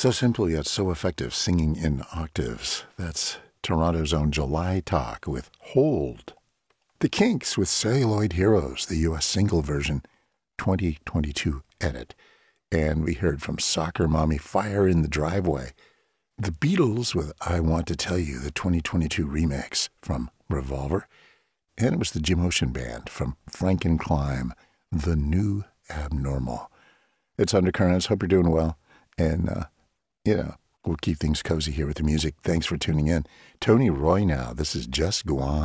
So simple yet so effective, singing in octaves. That's Toronto's own July Talk with Hold. The Kinks with Celluloid Heroes, the U.S. single version, 2022 edit. And we heard from Soccer Mommy, Fire in the Driveway. The Beatles with I Want to Tell You, the 2022 remix from Revolver. And it was the Jim Ocean Band from Frankenclimb, The New Abnormal. It's Undercurrents. Hope you're doing well. And, we'll keep things cozy here with the music. Thanks for tuning in. Tony Roy now. This is Just Go On.